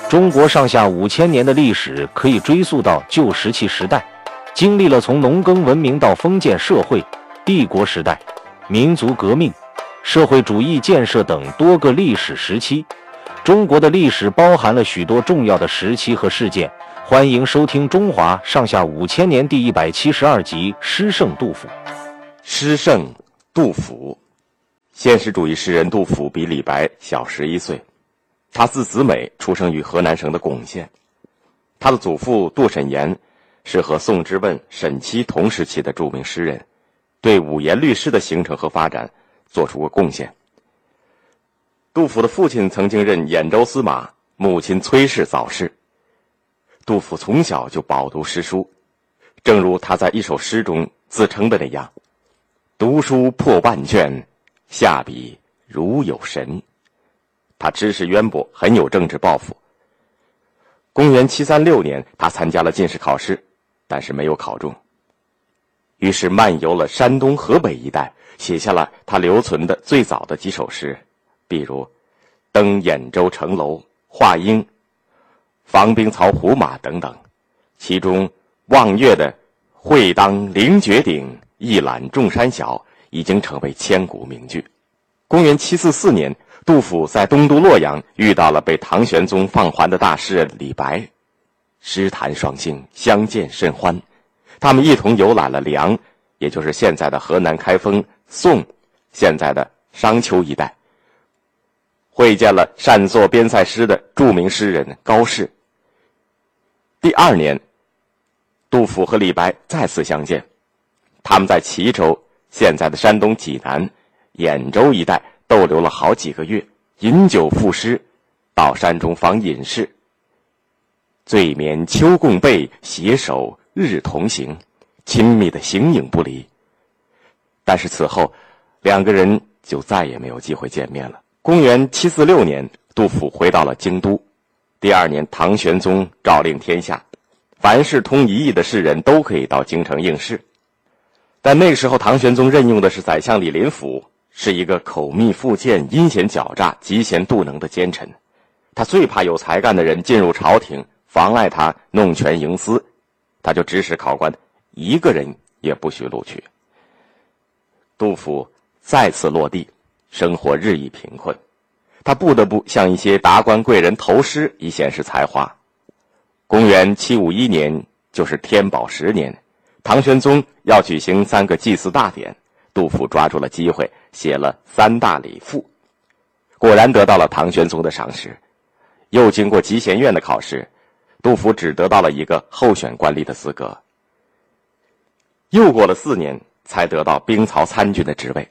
中国上下5000年的历史可以追溯到旧石器时代，经历了从农耕文明到封建社会、帝国时代、民族革命、社会主义建设等多个历史时期。中国的历史包含了许多重要的时期和事件。欢迎收听《中华上下5000年》第172集《诗圣杜甫》。 诗圣杜甫，现实主义诗人杜甫比李白小11岁。他字子美，出生于河南省的巩县。他的祖父杜审言是和宋之问、沈戚同时期的著名诗人，对五言律诗的形成和发展做出过贡献。杜甫的父亲曾经任兖州司马，母亲崔氏早逝。杜甫从小就饱读诗书，正如他在一首诗中自称的那样：读书破万卷，下笔如有神。他知识渊博，很有政治抱负。公元736年，他参加了进士考试，但是没有考中。于是漫游了山东、河北一带，写下了他留存的最早的几首诗，比如《登兖州城楼》《华鹰》《防兵曹胡马》等等。其中望岳的“会当凌绝顶，一览众山小”已经成为千古名句。公元744年，杜甫在东都洛阳遇到了被唐玄宗放还的大诗人李白，诗坛双星，相见甚欢。他们一同游览了梁，也就是现在的河南开封、宋，现在的商丘一带，会见了善作边塞诗的著名诗人高适。第2年，杜甫和李白再次相见，他们在齐州，现在的山东济南、兖州一带逗留了好几个月，饮酒赋诗，到山中访隐士。醉眠秋共被，携手日同行，亲密的形影不离。但是此后两个人就再也没有机会见面了。公元746年，杜甫回到了京都。第2年，唐玄宗诏令天下，凡是通一艺的士人都可以到京城应试。但那个时候唐玄宗任用的是宰相李林甫，是一个口蜜腹剑、阴险狡诈、嫉贤妒能的奸臣。他最怕有才干的人进入朝廷，妨碍他弄权营私，他就指使考官一个人也不许录取。杜甫再次落地，生活日益贫困，他不得不向一些达官贵人投诗以显示才华。公元751年，就是天宝10年，唐玄宗要举行3个祭祀大典，杜甫抓住了机会，写了《3大礼赋》，果然得到了唐玄宗的赏识。又经过集贤院的考试，杜甫只得到了一个候选官吏的资格。又过了4年，才得到兵曹参军的职位。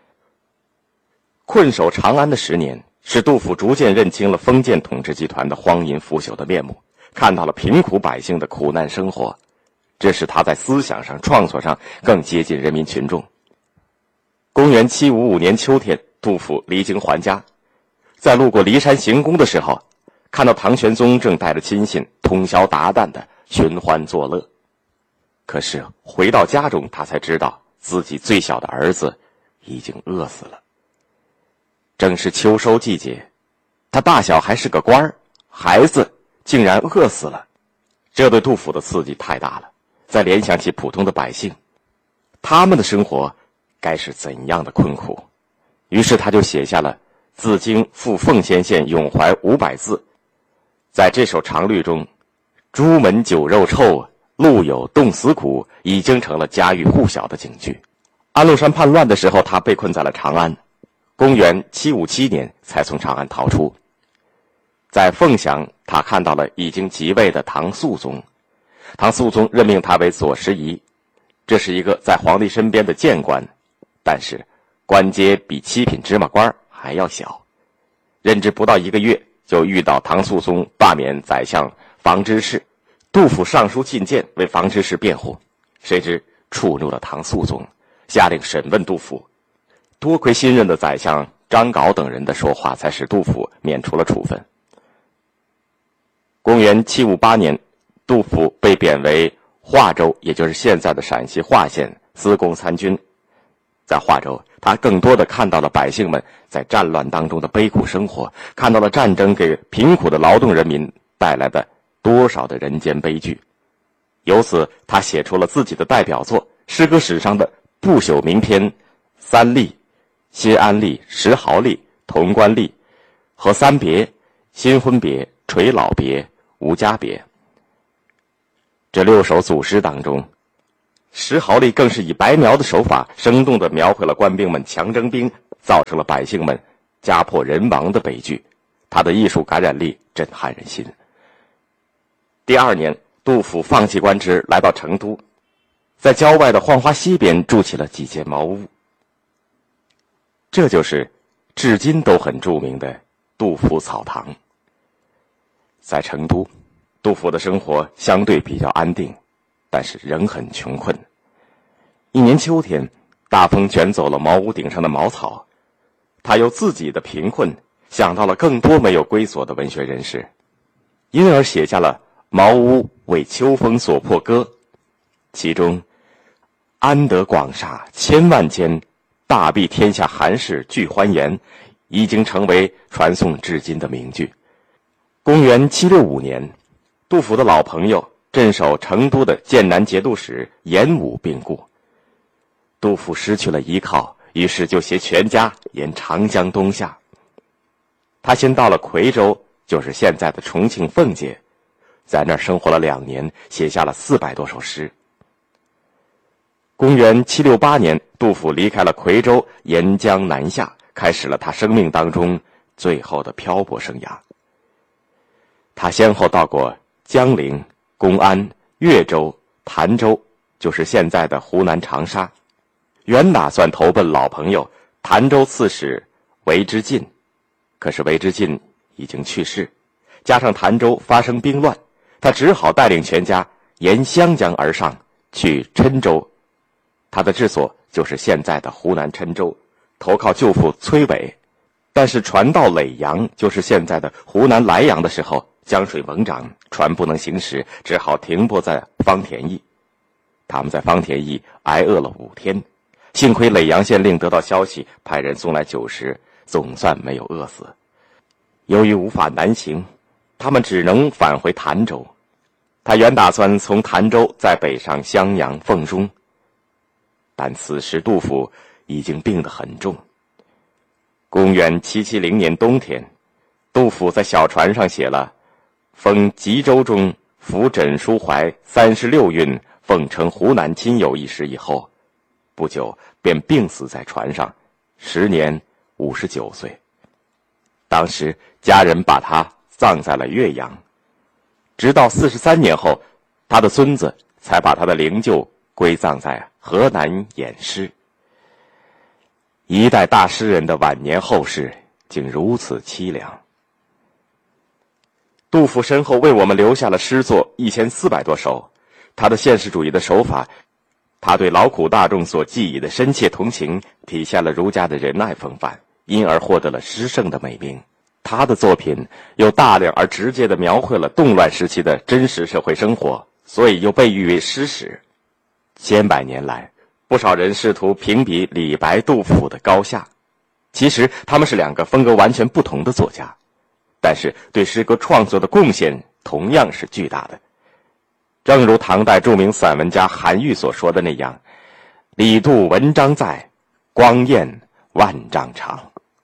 困守长安的10年，使杜甫逐渐认清了封建统治集团的荒淫腐朽的面目，看到了贫苦百姓的苦难生活，这使他在思想上、创作上更接近人民群众。公元755年秋天，杜甫离京还家，在路过骊山行宫的时候，看到唐玄宗正带着亲信通宵达旦的寻欢作乐。可是回到家中，他才知道自己最小的儿子已经饿死了。正是秋收季节，他大小还是个官儿，孩子竟然饿死了，这对杜甫的刺激太大了。再联想起普通的百姓，他们的生活该是怎样的困苦，于是他就写下了自京赴奉先县咏怀500字。在这首长律中，朱门酒肉臭，路有冻死骨，已经成了家喻户晓的警句。安禄山叛乱的时候，他被困在了长安，公元757年才从长安逃出。在凤翔，他看到了已经即位的唐肃宗，唐肃宗任命他为左拾遗，这是一个在皇帝身边的谏官，但是官阶比7品芝麻官还要小。任职不到1个月，就遇到唐肃宗罢免宰相房之士，杜甫上书进谏为房之士辩护，谁知触怒了唐肃宗，下令审问杜甫。多亏新任的宰相张镐等人的说话，才使杜甫免除了处分。公元758年，杜甫被贬为华州，也就是现在的陕西华县司功参军。在华州，他更多的看到了百姓们在战乱当中的悲苦生活，看到了战争给贫苦的劳动人民带来的多少的人间悲剧。由此他写出了自己的代表作，诗歌史上的不朽名篇三例、新安例、石壕例、潼关例和三别、新婚别、垂老别、无家别。这6首组诗当中，石壕例更是以白描的手法生动地描绘了官兵们强征兵，造成了百姓们家破人亡的悲剧，他的艺术感染力震撼人心。第2年，杜甫放弃官职，来到成都，在郊外的浣花溪边筑起了几间茅屋。这就是至今都很著名的杜甫草堂。在成都，杜甫的生活相对比较安定，但是仍很穷困。一年秋天，大风卷走了茅屋顶上的茅草，他由自己的贫困想到了更多没有归所的文学人士，因而写下了《茅屋为秋风所破歌》，其中安得广厦千万间，大庇天下寒士俱欢颜，已经成为传颂至今的名句。公元765年，杜甫的老朋友镇守成都的剑南节度使严武病故，杜甫失去了依靠，于是就携全家沿长江东下。他先到了夔州，就是现在的重庆奉节，在那儿生活了2年，写下了400多首诗。公元768年，杜甫离开了夔州，沿江南下，开始了他生命当中最后的漂泊生涯。他先后到过江陵、公安、岳州、潭州，就是现在的湖南长沙。原打算投奔老朋友潭州刺史韦之进，可是韦之进已经去世，加上潭州发生兵乱，他只好带领全家沿湘江而上，去郴州。他的治所就是现在的湖南郴州，投靠舅父崔伟。但是船到耒阳，就是现在的湖南莱阳的时候，江水猛涨，船不能行驶，只好停泊在方田驿。他们在方田驿挨饿了5天，幸亏耒阳县令得到消息，派人送来酒食，总算没有饿死。由于无法南行，他们只能返回潭州。他原打算从潭州再北上襄阳、凤中，但此时杜甫已经病得很重。公元770年冬天，杜甫在小船上写了封吉州中扶枕抒怀36韵，奉承湖南亲友一诗以后，不久便病死在船上，时年59岁。当时家人把他葬在了岳阳，直到43年后，他的孙子才把他的灵柩归葬在河南偃师。一代大诗人的晚年后事竟如此凄凉。杜甫身后为我们留下了诗作1400多首，他的现实主义的手法，他对劳苦大众所寄予的深切同情，体现了儒家的仁爱风范，因而获得了诗圣的美名。他的作品又大量而直接地描绘了动乱时期的真实社会生活，所以又被誉为诗史。千百年来，不少人试图评比李白、杜甫的高下，其实他们是2个风格完全不同的作家，但是对诗歌创作的贡献同样是巨大的。正如唐代著名散文家韩愈所说的那样，李杜文章在，光焰万丈长。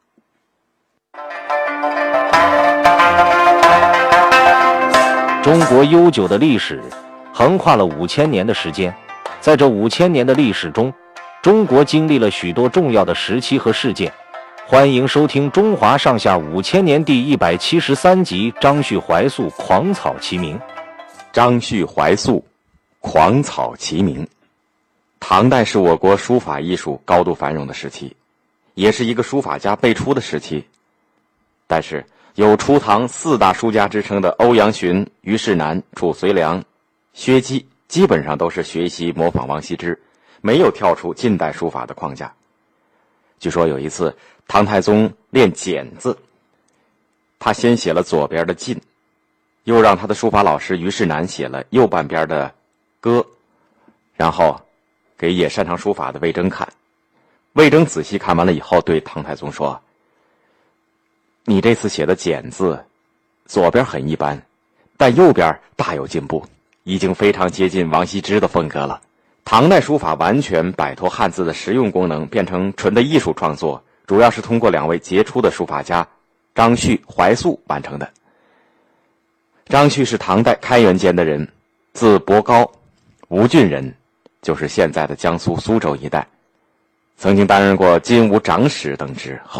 中国悠久的历史横跨了5000年的时间，在这5000年的历史中，中国经历了许多重要的时期和事件。欢迎收听《中华上下5000年》第173集，张旭怀素狂草齐名。 张旭怀素狂草齐名。唐代是我国书法艺术高度繁荣的时期，也是一个书法家辈出的时期。但是有初唐4大书家之称的欧阳询、虞世南、褚遂良、薛基，基本上都是学习模仿王羲之，没有跳出近代书法的框架。据说有一次唐太宗练简字，他先写了左边的进，又让他的书法老师虞世南写了右半边的歌，然后给也擅长书法的魏征看。魏征仔细看完了以后，对唐太宗说：“你这次写的简字，左边很一般， 但右边大有进步，已经非常接近王羲之的风格了。唐代书法完全摆脱汉字的实用功能，变成纯的艺术创作，主要是通过2位杰出的书法家张旭、怀素完成的。张旭是唐代开元间的人，字伯高，吴郡人，就是现在的江苏苏州一带，曾经担任过金吾长史等职。